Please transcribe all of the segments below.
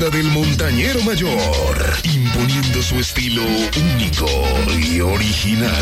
fonda del montañero mayor, imponiendo su estilo único y original.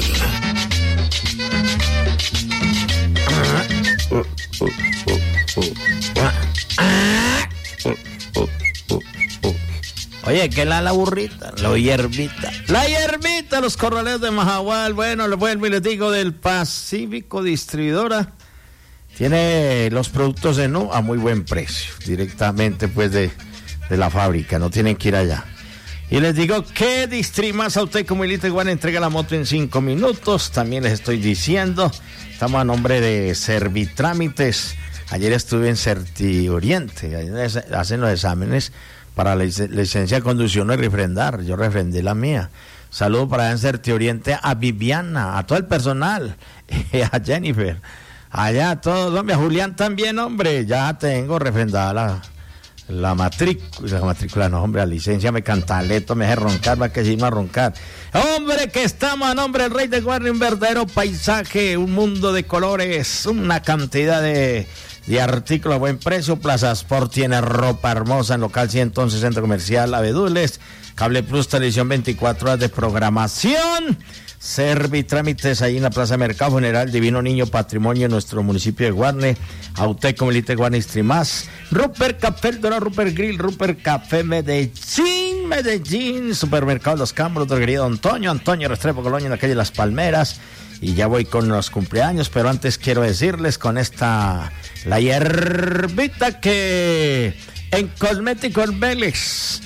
Oye, ¿qué es la burrita? La hierbita, los corraleros de Majagual. Bueno, les vuelvo y les digo, del Pacífico Distribuidora. Tiene los productos en a muy buen precio, directamente pues de la fábrica, no tienen que ir allá. Y les digo que Distrimas Auteco Milita igual entrega la moto en 5 minutos. También les estoy diciendo, estamos a nombre de Servitrámites. Ayer estuve en Certioriente, hacen los exámenes para la licencia de conducción y refrendar. Yo refrendé la mía. Saludo para allá en Certioriente a Viviana, a todo el personal, a Jennifer, allá a todos, hombre, a Julián también, hombre. Ya tengo refrendada la matrícula, no, hombre, la licencia me cantaleto, me deje roncar, va que sí, a roncar. Hombre, que estamos a nombre del Rey de Guardia, un verdadero paisaje, un mundo de colores, una cantidad de artículos a buen precio. Plaza Sport tiene ropa hermosa en local 111 Centro Comercial Abedules. Cable Plus, televisión 24 horas de programación. Servitrámites ahí en la Plaza Mercado General Divino Niño, patrimonio de nuestro municipio de Guarne. Auteco Milite Guarne Streamás. Rupert Café El Dorado, Rupert Grill, Rupert Café Medellín. Supermercado Los Campos, droguería Don Antonio Restrepo Colonia en la calle Las Palmeras. Y ya voy con los cumpleaños, pero antes quiero decirles con esta, la hierbita que en Cosméticos Vélez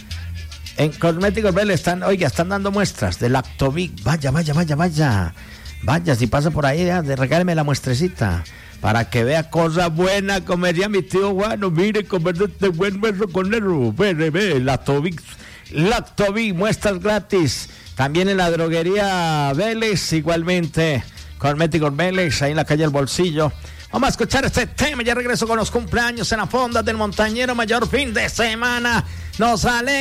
están dando muestras de Lactovic. Vaya, si pasa por ahí, regáleme la muestrecita, para que vea cosa buena, comería mi tío Juan, mire, comer este buen hueso con él, ve, Lactovic, muestras gratis. También en la droguería Vélez, igualmente, Cosméticos Vélez, ahí en la calle El Bolsillo. Vamos a escuchar este tema, ya regreso con los cumpleaños en la fonda del montañero mayor, fin de semana. Nos alegra.